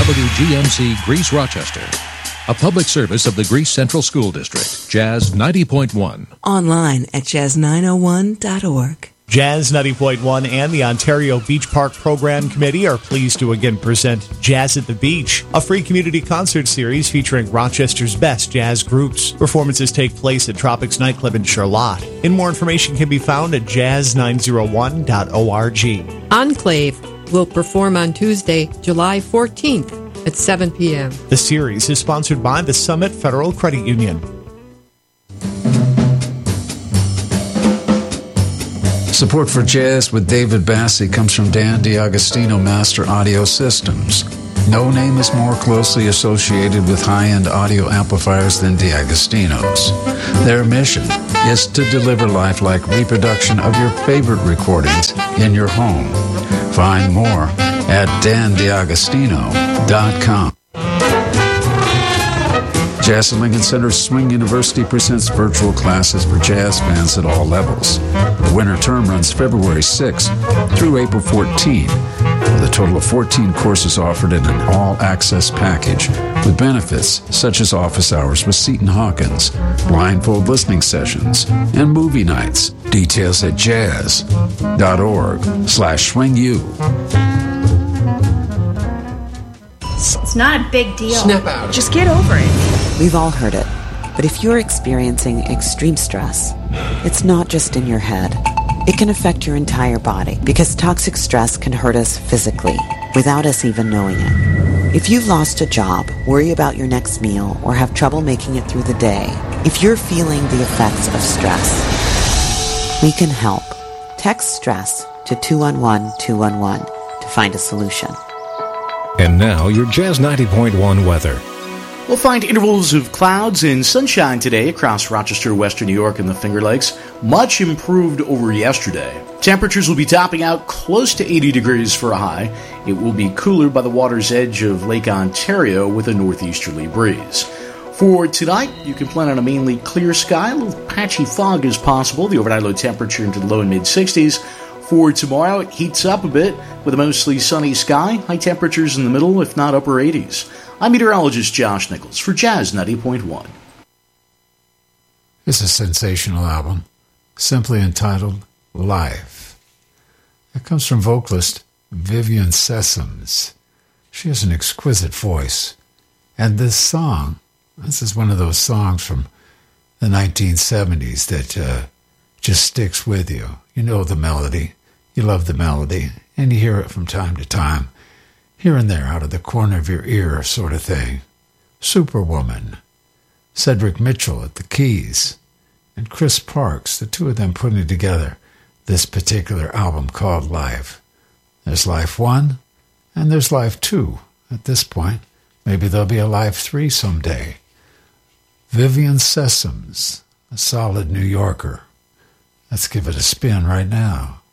WGMC Greece Rochester. A public service of the Greece Central School District. Jazz 90.1. Online at jazz901.org. Jazz 90.1 and the Ontario Beach Park Program Committee are pleased to again present Jazz at the Beach, a free community concert series featuring Rochester's best jazz groups. Performances take place at Tropics Nightclub in Charlotte. And more information can be found at jazz901.org. Enclave will perform on Tuesday, July 14th at 7 p.m. The series is sponsored by the Summit Federal Credit Union. Support for Jazz with David Bassi comes from Dan DiAgostino Master Audio Systems. No name is more closely associated with high-end audio amplifiers than DiAgostino's. Their mission is to deliver lifelike reproduction of your favorite recordings in your home. Find more at dandiagostino.com. Jazz at Lincoln Center's Swing University presents virtual classes for jazz fans at all levels. The winter term runs February 6th through April 14, with a total of 14 courses offered in an all-access package with benefits such as office hours with Seton Hawkins, blindfold listening sessions, and movie nights. Details at jazz.org/swingu. It's not a big deal. Snap out. Just get over it. We've all heard it. But if you're experiencing extreme stress, it's not just in your head. It can affect your entire body because toxic stress can hurt us physically without us even knowing it. If you've lost a job, worry about your next meal, or have trouble making it through the day, if you're feeling the effects of stress, we can help. Text STRESS to 211-211 to find a solution. And now, your Jazz 90.1 weather. We'll find intervals of clouds and sunshine today across Rochester, Western New York, and the Finger Lakes. Much improved over yesterday. Temperatures will be topping out close to 80 degrees for a high. It will be cooler by the water's edge of Lake Ontario with a northeasterly breeze. For tonight, you can plan on a mainly clear sky. A little patchy fog is possible. The overnight low temperature into the low and mid-60s. For tomorrow, it heats up a bit with a mostly sunny sky. High temperatures in the middle, if not upper 80s. I'm meteorologist Josh Nichols for Jazz 90.1. It's a sensational album, simply entitled Life. It comes from vocalist Vivian Sessoms. She has an exquisite voice. And this song, this is one of those songs from the 1970s that just sticks with you. You know the melody. You love the melody, and you hear it from time to time, here and there, out of the corner of your ear sort of thing. Superwoman, Cedric Mitchell at the keys, and Chris Parks, the two of them putting together this particular album called Life. There's Life 1, and there's Life 2 at this point. Maybe there'll be a Life 3 someday. Vivian Sessoms, a solid New Yorker. Let's give it a spin right now.